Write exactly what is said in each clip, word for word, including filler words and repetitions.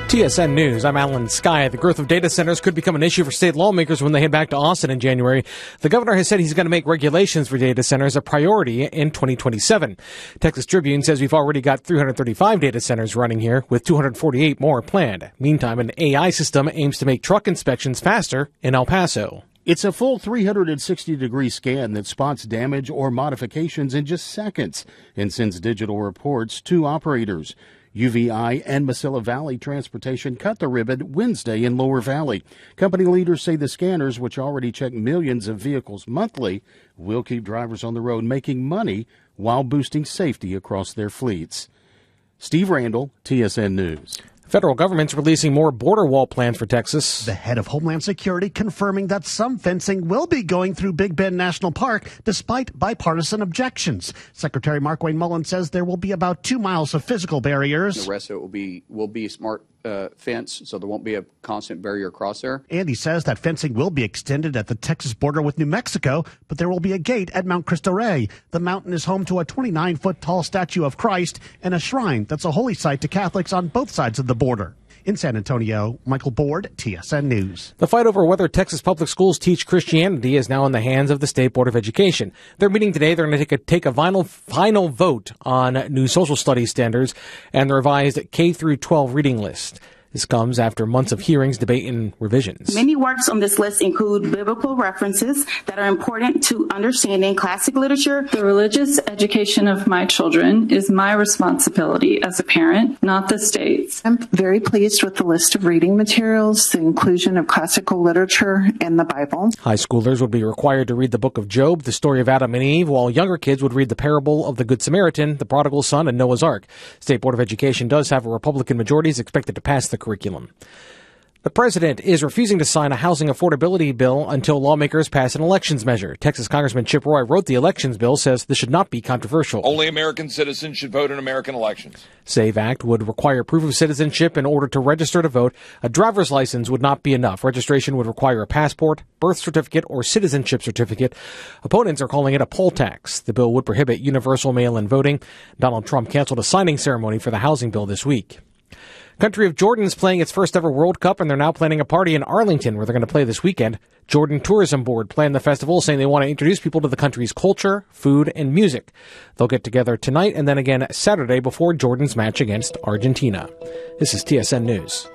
T S N News, I'm Alan Skye. The growth of data centers could become an issue for state lawmakers when they head back to Austin in January. The governor has said he's going to make regulations for data centers a priority in twenty twenty-seven. Texas Tribune says we've already got three hundred thirty-five data centers running here, with two hundred forty-eight more planned. Meantime, an A I system aims to make truck inspections faster in El Paso. It's a full three hundred sixty degree scan that spots damage or modifications in just seconds and sends digital reports to operators. U V I and Mesilla Valley Transportation cut the ribbon Wednesday in Lower Valley. Company leaders say the scanners, which already check millions of vehicles monthly, will keep drivers on the road making money while boosting safety across their fleets. Steve Randall, T S N News. Federal government's releasing more border wall plans for Texas. The head of Homeland Security confirming that some fencing will be going through Big Bend National Park despite bipartisan objections. Secretary Markwayne Mullins says there will be about two miles of physical barriers. The rest of it will be will be smart uh, fence, so there won't be a constant barrier across there. And he says that fencing will be extended at the Texas border with New Mexico, but there will be a gate at Mount Cristo Rey. The mountain is home to a twenty-nine foot tall statue of Christ and a shrine that's a holy site to Catholics on both sides of the border. In San Antonio, Michael Board, T S N News. The fight over whether Texas public schools teach Christianity is now in the hands of the State Board of Education. They're meeting today. They're going to take a, take a final, final vote on new social studies standards and the revised K through twelve reading list. This comes after months of hearings, debate, and revisions. Many works on this list include biblical references that are important to understanding classic literature. The religious education of my children is my responsibility as a parent, not the state's. I'm very pleased with the list of reading materials, the inclusion of classical literature and the Bible. High schoolers would be required to read the book of Job, the story of Adam and Eve, while younger kids would read the parable of the Good Samaritan, the prodigal son, and Noah's Ark. State Board of Education does have a Republican majority, is expected to pass the curriculum. The president is refusing to sign a housing affordability bill until lawmakers pass an elections measure. Texas Congressman Chip Roy wrote the elections bill, says this should not be controversial. Only American citizens should vote in American elections. SAVE Act would require proof of citizenship in order to register to vote. A driver's license would not be enough. Registration would require a passport, birth certificate, or citizenship certificate. Opponents are calling it a poll tax. The bill would prohibit universal mail-in voting. Donald Trump canceled a signing ceremony for the housing bill this week. Country of Jordan is playing its first ever World Cup, and they're now planning a party in Arlington where they're going to play this weekend. Jordan Tourism Board planned the festival, saying they want to introduce people to the country's culture, food, and music. They'll get together tonight and then again Saturday before Jordan's match against Argentina. This is T S N News.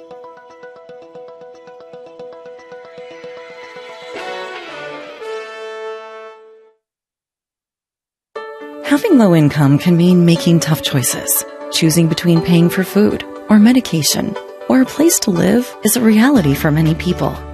Having low income can mean making tough choices. Choosing between paying for food or medication or a place to live is a reality for many people.